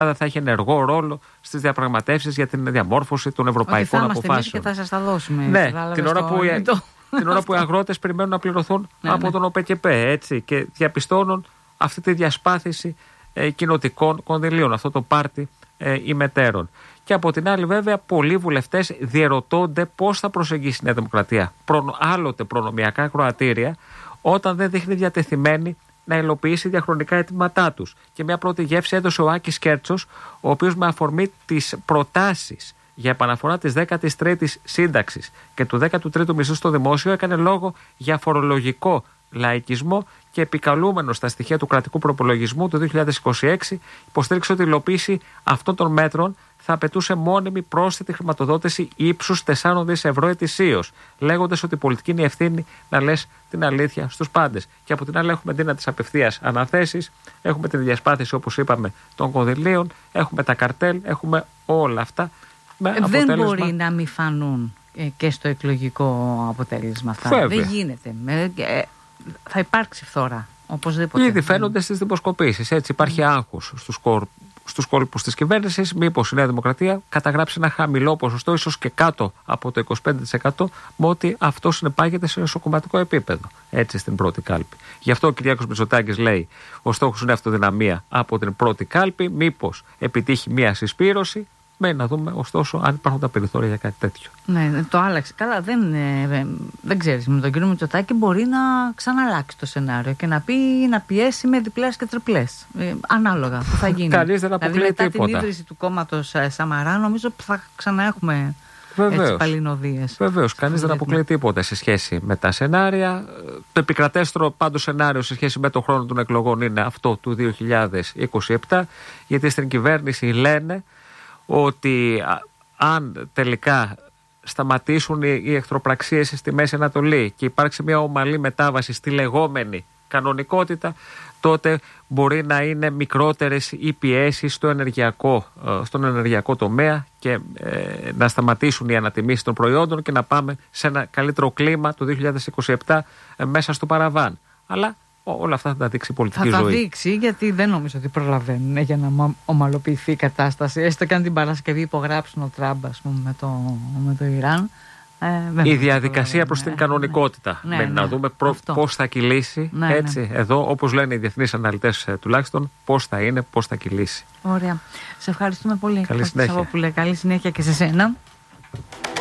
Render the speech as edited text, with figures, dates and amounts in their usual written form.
θα έχει ενεργό ρόλο στις διαπραγματεύσεις για την διαμόρφωση των ευρωπαϊκών αποφάσεων. Και θα σας τα δώσουμε. Ναι, την ώρα που οι αγρότες περιμένουν να πληρωθούν από τον ΟΠΕΚΕΠΕ, έτσι, και διαπιστώνουν αυτή τη διασπάθηση κοινοτικών κονδυλίων, αυτό το πάρτι ημετέρων. Και από την άλλη, βέβαια, πολλοί βουλευτές διερωτώνται πώς θα προσεγγίσει η Νέα Δημοκρατία άλλοτε προνομιακά κροατήρια, όταν δεν δείχνει διατεθειμένη να υλοποιήσει διαχρονικά αιτήματά τους. Και μια πρώτη γεύση έδωσε ο Άκης Κέρτσος, ο οποίος με αφορμή τις προτάσεις για επαναφορά της 13ης σύνταξης και του 13ου μισθού στο δημόσιο έκανε λόγο για φορολογικό λαϊκισμό και επικαλούμενο στα στοιχεία του κρατικού προπολογισμού του 2026 υποστήριξε ότι η υλοποίηση αυτών των μέτρων θα απαιτούσε μόνιμη πρόσθετη χρηματοδότηση ύψους 4 δις ευρώ ετησίως, λέγοντας ότι η πολιτική είναι η ευθύνη να λες την αλήθεια στους πάντες. Και από την άλλη έχουμε δίνα τις απευθείας αναθέσεις, έχουμε τη διασπάθηση, όπως είπαμε, των κονδυλίων, έχουμε τα καρτέλ, έχουμε όλα αυτά. Δεν μπορεί να μην φανούν και στο εκλογικό αποτέλεσμα αυτά. Βέβαια. Δεν γίνεται. Θα υπάρξει φθορά, οπωσδήποτε. Ήδη φαίνονται στις δημοσκοπήσεις. Έτσι, υπάρχει άγχος στους κόλπους της κυβέρνησης. Μήπως η Νέα Δημοκρατία καταγράψει ένα χαμηλό ποσοστό, ίσως και κάτω από το 25%, με ότι αυτό συνεπάγεται σε εσωκομματικό επίπεδο. Έτσι, στην πρώτη κάλπη. Γι' αυτό ο Κυριάκος Μητσοτάκης λέει: ο στόχος είναι αυτοδυναμία από την πρώτη κάλπη. Μήπως επιτύχει μία συσπήρωση. Να δούμε ωστόσο αν υπάρχουν τα περιθώρια για κάτι τέτοιο. Ναι, το άλλαξε. Καλά, δεν ξέρεις. Με τον κύριο Μητσοτάκη μπορεί να ξαναλλάξει το σενάριο και να πιέσει με διπλές και τριπλές. Ανάλογα που θα γίνει. Κανείς δεν αποκλείει μετά τίποτα. την ίδρυση του κόμματος Σαμαρά, νομίζω που θα ξαναέχουμε παλινοδίες. Βεβαίως, κανείς δεν αποκλείει τίποτα σε σχέση με τα σενάρια. Το επικρατέστερο πάντως σενάριο σε σχέση με το χρόνο των εκλογών είναι αυτό του 2027, γιατί στην κυβέρνηση λένε ότι αν τελικά σταματήσουν οι εχθροπραξίες στη Μέση Ανατολή και υπάρξει μια ομαλή μετάβαση στη λεγόμενη κανονικότητα, τότε μπορεί να είναι μικρότερες οι πιέσεις στον ενεργειακό τομέα και να σταματήσουν οι ανατιμήσεις των προϊόντων και να πάμε σε ένα καλύτερο κλίμα το 2027 μέσα στο παραβάν. Αλλά όλα αυτά θα τα δείξει η πολιτική ζωή. Θα τα δείξει, γιατί δεν νομίζω ότι προλαβαίνουν για να ομαλοποιηθεί η κατάσταση. Έστω και αν την Παρασκευή υπογράψουν ο Τραμπ, ας πούμε, με το Ιράν. Η διαδικασία προς την κανονικότητα. Να δούμε πώς θα κυλήσει. Έτσι, εδώ, όπως λένε οι διεθνείς αναλυτές τουλάχιστον, πώς θα είναι, πώς θα κυλήσει. Ωραία. Σε ευχαριστούμε πολύ. Καλή συνέχεια. Καλή συνέχεια και σε σένα.